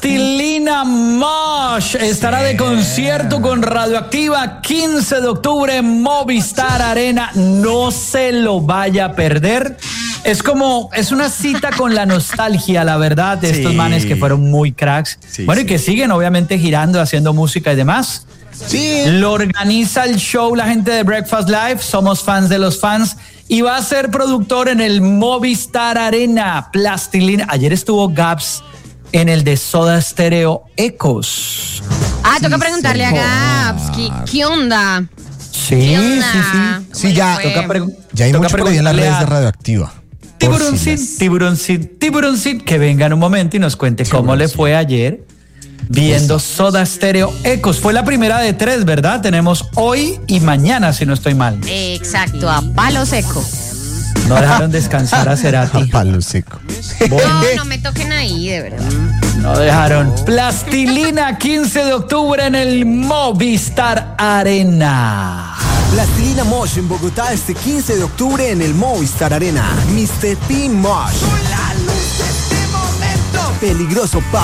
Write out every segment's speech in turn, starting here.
Plastilina Mosh estará de concierto con Radioactiva 15 de octubre en Movistar Arena. No se lo vaya a perder. Es una cita con la nostalgia, la verdad, de estos manes que fueron muy cracks. Y que siguen obviamente girando, haciendo música y demás. Lo organiza el show la gente de Breakfast Live. Somos fans de los fans. Y va a ser productor en el Movistar Arena. Plastilina. Ayer estuvo Gaps en el de Soda Stereo Ecos. Toca preguntarle a Gaps. ¿Qué onda? Sí. Ya hay mucho por ahí en las redes de Radioactiva. Tiburoncit, que venga en un momento y nos cuente cómo le fue ayer viendo Soda Stereo Ecos. Fue la primera de 3, ¿verdad? Tenemos hoy y mañana, si no estoy mal. Exacto, a palo seco. No dejaron descansar a Cerati. A palo seco. No me toquen ahí, de verdad. No dejaron. Plastilina, 15 de octubre en el Movistar Arena. Plastilina Mosh en Bogotá este 15 de octubre en el Movistar Arena. Mr. P. Mosh. Peligroso Pop.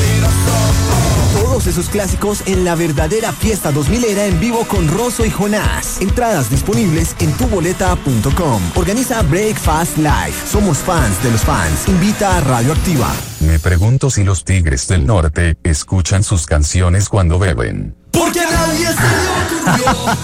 Todos esos clásicos en la verdadera fiesta 2000era en vivo con Rosso y Jonás. Entradas disponibles en tuboleta.com. Organiza Breakfast Live. Somos fans de los fans. Invita a Radioactiva. Me pregunto si los Tigres del Norte escuchan sus canciones cuando beben. Porque a nadie se le ocurrió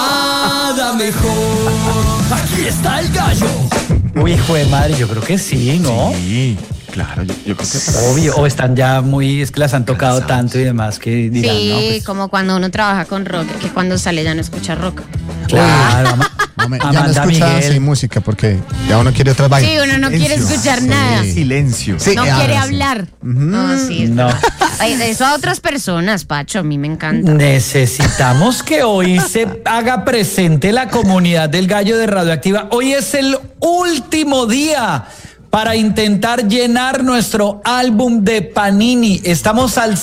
nada mejor. Aquí está el gallo. Uy, hijo de madre, yo creo que sí, ¿no? Sí, claro, yo creo que obvio, o están ya muy, es que las han tocado tanto y demás que dirán, sí, ¿no? Pues, como cuando uno trabaja con rock, que cuando sale ya no escucha rock. Claro, ya no escucha así música porque ya uno quiere otra vaina. Sí, uno no quiere escuchar nada. Silencio. No quiere hablar. No, sí. No. Eso a otras personas, Pacho, a mí me encanta. Necesitamos que hoy se haga presente la comunidad del Gallo de Radioactiva. Hoy es el último día para intentar llenar nuestro álbum de Panini. Estamos al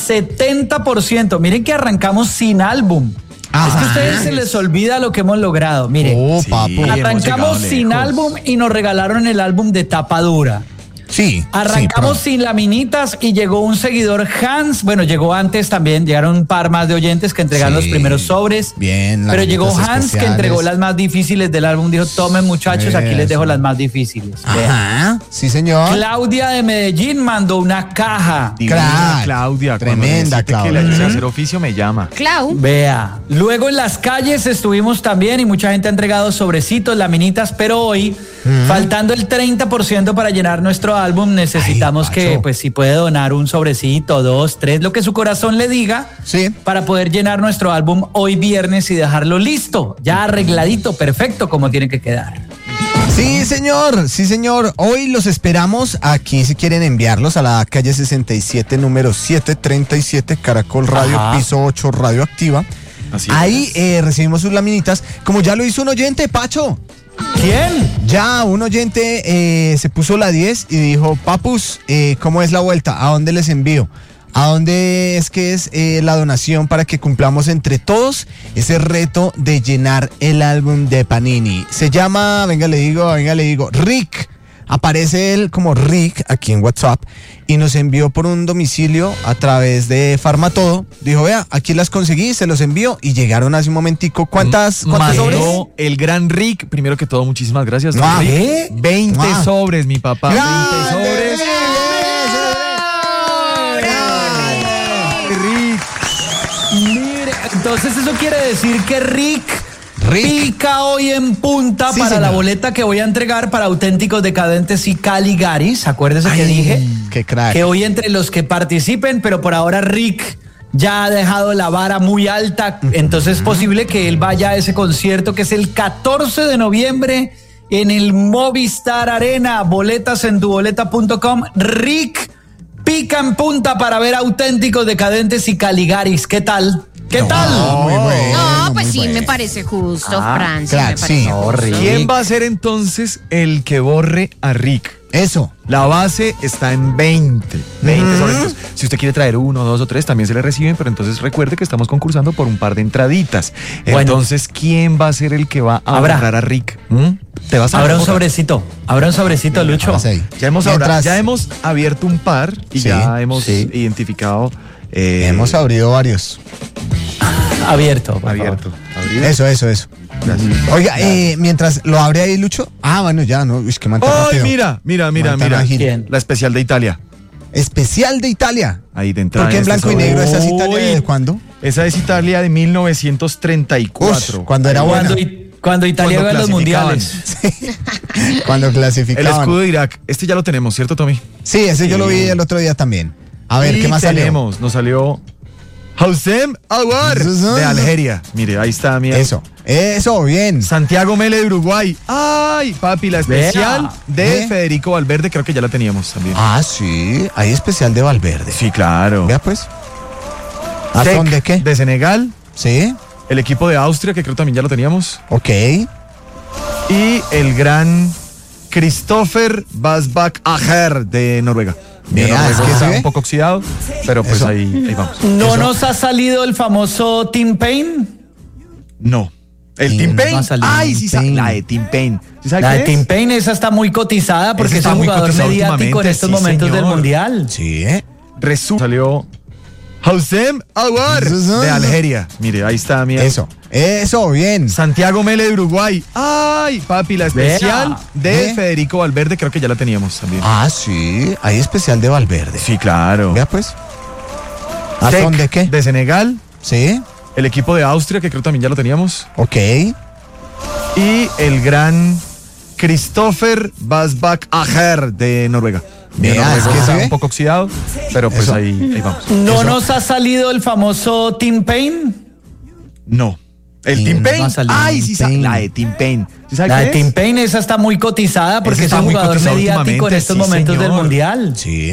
70%. Miren que arrancamos sin álbum. Es que a ustedes se les olvida lo que hemos logrado. Miren, arrancamos sin álbum y nos regalaron el álbum de tapa dura. Sí. Arrancamos sin laminitas y llegó un seguidor, Hans. Bueno, llegó antes también. Llegaron un par más de oyentes que entregaron los primeros sobres. Bien. Pero llegó Hans, que entregó las más difíciles del álbum. Dijo, tomen muchachos, aquí les dejo las más difíciles. Ajá. Sí, señor. Claudia de Medellín mandó una caja. Claudia. Tremenda, Claudia. Que le ayude a hacer oficio, me llama. Clau. Vea. Luego en las calles estuvimos también y mucha gente ha entregado sobrecitos, laminitas, pero hoy, faltando el 30% para llenar nuestro álbum, necesitamos que, pues, si puede donar un sobrecito, 2, 3, lo que su corazón le diga, para poder llenar nuestro álbum hoy viernes y dejarlo listo, ya arregladito, perfecto, como tiene que quedar. Sí, señor. Hoy los esperamos aquí si quieren enviarlos a la calle 67, número 737, Caracol Radio, piso 8, Radioactiva. Ahí recibimos sus laminitas, como ya lo hizo un oyente, Pacho. ¿Quién? Ya, un oyente se puso la 10 y dijo, papus, ¿cómo es la vuelta? ¿A dónde les envío? ¿A dónde es que es la donación para que cumplamos entre todos ese reto de llenar el álbum de Panini? Se llama, venga le digo, Rick. Aparece él como Rick aquí en WhatsApp y nos envió por un domicilio a través de Farmatodo. Dijo, vea, aquí las conseguí, se los envío y llegaron hace un momentico. ¿Cuántas sobres? El gran Rick, primero que todo, muchísimas gracias. ¿Qué? 20 sobres, mi papá. 20 sobres. Rick. Mire, entonces eso quiere decir que Rick pica hoy en punta para la boleta que voy a entregar para Auténticos Decadentes y Caligaris. Acuérdese que dije qué crack. Que hoy entre los que participen, pero por ahora Rick ya ha dejado la vara muy alta. Entonces es posible que él vaya a ese concierto que es el 14 de noviembre en el Movistar Arena. Boletas en tuboleta.com. Rick pica en punta para ver Auténticos Decadentes y Caligaris. ¿Qué tal? ¿Qué tal? Muy bueno. No, pues sí, me parece justo, Francia. Claro, me parece justo. ¿Quién va a ser entonces el que borre a Rick? Eso. La base está en 20 sobres. Entonces, si usted quiere traer 1, 2 o 3, también se le reciben, pero entonces recuerde que estamos concursando por un par de entraditas. Bueno. Entonces, ¿quién va a ser el que va a agarrar a Rick? ¿Te vas a Habrá un Boca? sobrecito, Lucho. Pasa ahí. Ya hemos abierto un par y Sí, ya hemos sí. identificado. Hemos abrido varios. Abierto, por abierto. Eso. Gracias. Oiga, mientras lo abre ahí, Lucho. Ah, bueno, ya, ¿no? Uy, qué man tan ¡Ay, rápido. mira! Tan ágil. ¿Quién? La especial de Italia. Especial de Italia. Ahí de entrada. ¿Por qué en blanco y negro? ¿Esa es Italia de cuándo? Esa es Italia de 1934. Ush, cuando era buena. Cuando Italia iba a los clasificaban. mundiales. Cuando El clasificaban. escudo de Irak. Este ya lo tenemos, ¿cierto, Tommy? Sí, ese yo lo vi el otro día también. A ver, Y ¿qué más tenemos? Nos salió Houssem Aouar de Algeria. Mire, ahí está, mira. Eso, bien. Santiago Mele de Uruguay. ¡Ay, papi! La especial de Federico Valverde, creo que ya la teníamos también. Ah, sí, hay especial de Valverde. Sí, claro. Vea pues. ¿A Tec dónde qué? de Senegal. Sí, El equipo de Austria, que creo también ya lo teníamos. ok. Y el gran Christopher Basbak Ager de Noruega. Vea, es que está sí ve. un poco oxidado, pero pues Eso. ahí vamos. ¿No nos ha salido el famoso Tim Payne? No. ¿El Sí, Tim no Payne? va a salir Ay, sí, Payne. la de Tim Payne. ¿Sí sabe La qué de es? Tim Payne, esa está muy cotizada porque Ese es está un muy jugador cotizado mediático en últimamente, estos sí, momentos del señor. Mundial. Sí, Salió Houssem Aouar de Algeria. Mire, ahí está, mira. Eso, bien. Santiago Mele de Uruguay. ¡Ay, papi! La especial de Federico Valverde, creo que ya la teníamos también. Ah, sí, hay especial de Valverde. Sí, claro. Vea pues. ¿A Tec dónde qué? de Senegal. Sí, El equipo de Austria, que creo también ya lo teníamos. ok. Y el gran Christopher Basbak Ager de Noruega. Vea, Noruega es que está sí ve. un poco oxidado, pero pues Eso. ahí vamos. ¿No nos ha salido el famoso Tim Payne? No. ¿El Sí, Tim no Payne? va a salir Ay, Tim sí, Payne. la de Tim Payne. ¿Sí sabe La qué de es? Tim Payne, esa está muy cotizada porque Ese es está un muy jugador cotizado mediático en últimamente, estos sí, momentos del señor. Mundial. Sí.